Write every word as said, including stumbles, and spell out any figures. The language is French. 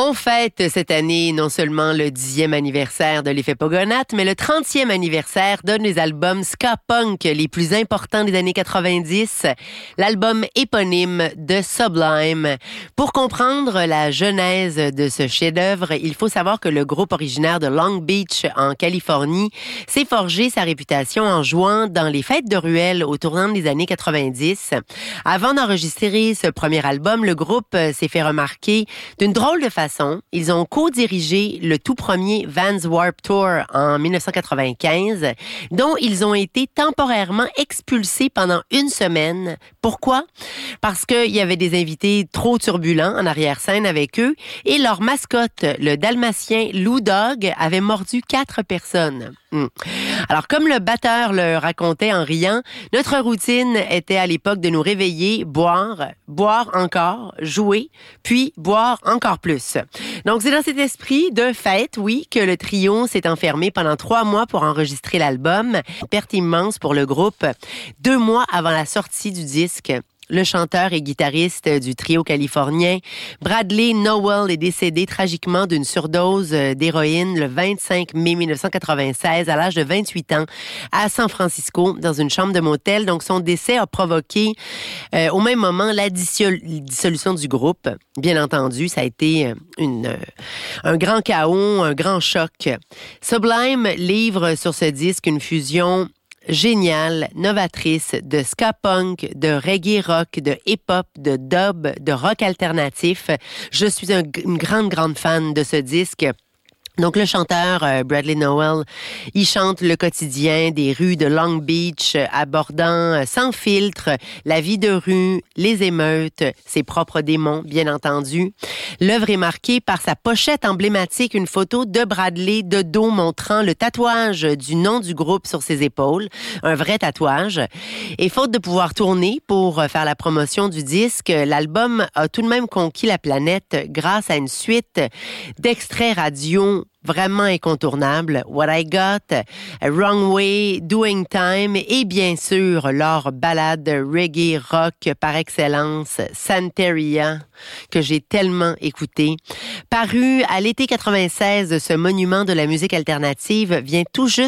On fête cette année non seulement le dixième anniversaire de l'effet Pogonath, mais le trentième anniversaire d'un des albums ska punk les plus importants des années quatre-vingt-dix, l'album éponyme de Sublime. Pour comprendre la genèse de ce chef-d'œuvre, il faut savoir que le groupe originaire de Long Beach, en Californie, s'est forgé sa réputation en jouant dans les fêtes de ruelles au tournant des années quatre-vingt-dix. Avant d'enregistrer ce premier album, le groupe s'est fait remarquer d'une drôle de façon. Ils ont co-dirigé le tout premier Vans Warped Tour en dix-neuf cent quatre-vingt-quinze, dont ils ont été temporairement expulsés pendant une semaine. Pourquoi? Parce qu'il y avait des invités trop turbulents en arrière-scène avec eux et leur mascotte, le dalmatien Lou Dog, avait mordu quatre personnes. Hmm. Alors, comme le batteur le racontait en riant, notre routine était à l'époque de nous réveiller, boire, boire encore, jouer, puis boire encore plus. Donc, c'est dans cet esprit de fête, oui, que le trio s'est enfermé pendant trois mois pour enregistrer l'album. Perte immense pour le groupe. Deux mois avant la sortie du disque, le chanteur et guitariste du trio californien, Bradley Nowell, est décédé tragiquement d'une surdose d'héroïne le vingt-cinq mai dix-neuf cent quatre-vingt-seize à l'âge de vingt-huit ans à San Francisco dans une chambre de motel. Donc son décès a provoqué euh, au même moment la dissol- dissolution du groupe. Bien entendu, ça a été une, euh, un grand chaos, un grand choc. Sublime livre sur ce disque une fusion géniale, novatrice, de ska punk, de reggae rock, de hip-hop, de dub, de rock alternatif. Je suis un, une grande, grande fan de ce disque. Donc, le chanteur euh, Bradley Nowell, il chante le quotidien des rues de Long Beach, euh, abordant euh, sans filtre la vie de rue, les émeutes, ses propres démons, bien entendu. L'œuvre est marquée par sa pochette emblématique, une photo de Bradley de dos montrant le tatouage du nom du groupe sur ses épaules, un vrai tatouage. Et faute de pouvoir tourner pour faire la promotion du disque, l'album a tout de même conquis la planète grâce à une suite d'extraits radio vraiment incontournable. What I Got, Wrong Way, Doing Time et bien sûr leur ballade reggae rock par excellence, Santeria, que j'ai tellement écouté. Paru à l'été quatre-vingt-seize, ce monument de la musique alternative vient tout juste